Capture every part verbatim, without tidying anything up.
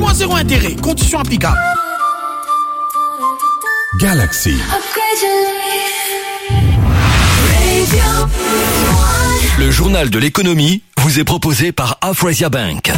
mois zéro intérêt. Conditions applicables. Galaxy. Le journal de l'économie vous est proposé par Afrezia Bank.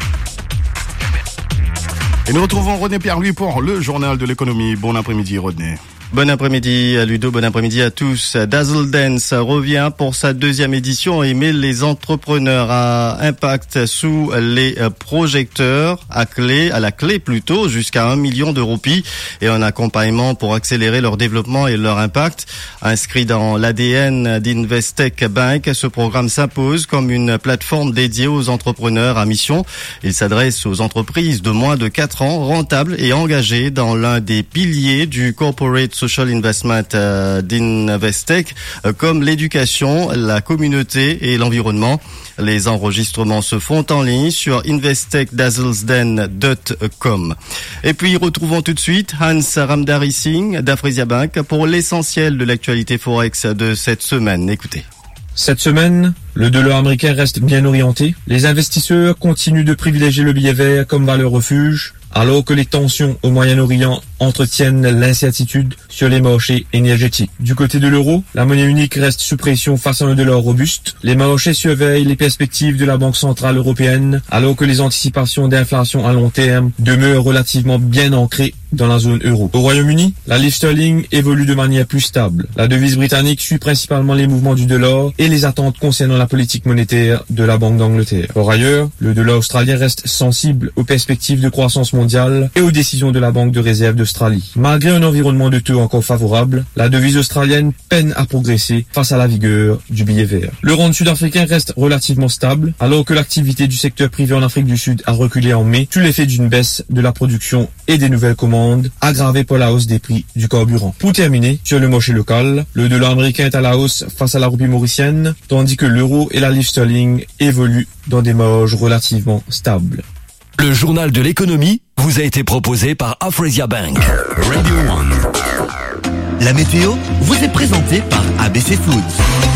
Et nous retrouvons Rodney Pierre-Louis pour le journal de l'économie. Bon après-midi, Rodney. Bon après-midi à Ludo, bon après-midi à tous. Dazzle Dance revient pour sa deuxième édition et met les entrepreneurs à impact sous les projecteurs, à clé, à la clé plutôt, jusqu'à un million de roupies et un accompagnement pour accélérer leur développement et leur impact. Inscrit dans l'A D N d'Investec Bank, ce programme s'impose comme une plateforme dédiée aux entrepreneurs à mission. Il s'adresse aux entreprises de moins de quatre ans, rentables et engagées dans l'un des piliers du corporate social investment euh, d'Investec, euh, comme l'éducation, la communauté et l'environnement. Les enregistrements se font en ligne sur investec dazzlesden point com. Et puis retrouvons tout de suite Hans Ramdari Singh d'Afrezia Bank pour l'essentiel de l'actualité forex de cette semaine. Écoutez. Cette semaine, le dollar américain reste bien orienté. Les investisseurs continuent de privilégier le billet vert comme valeur refuge, alors que les tensions au Moyen-Orient entretiennent l'incertitude sur les marchés énergétiques. Du côté de l'euro, la monnaie unique reste sous pression face à un dollar robuste. Les marchés surveillent les perspectives de la Banque centrale européenne, alors que les anticipations d'inflation à long terme demeurent relativement bien ancrées dans la zone euro. Au Royaume-Uni, la livre sterling évolue de manière plus stable. La devise britannique suit principalement les mouvements du dollar et les attentes concernant la politique monétaire de la Banque d'Angleterre. Par ailleurs, le dollar australien reste sensible aux perspectives de croissance mondiale et aux décisions de la Banque de réserve d'Australie. Malgré un environnement de taux encore favorable, la devise australienne peine à progresser face à la vigueur du billet vert. Le rand sud-africain reste relativement stable, alors que l'activité du secteur privé en Afrique du Sud a reculé en mai sous l'effet d'une baisse de la production et des nouvelles commandes aggravée par la hausse des prix du carburant. Pour terminer, sur le marché local, le dollar américain est à la hausse face à la roupie mauricienne, tandis que l'euro et la livre sterling évoluent dans des marges relativement stables. Le journal de l'économie vous a été proposé par Afrezia Bank. Radio One. La météo vous est présentée par A B C Foods.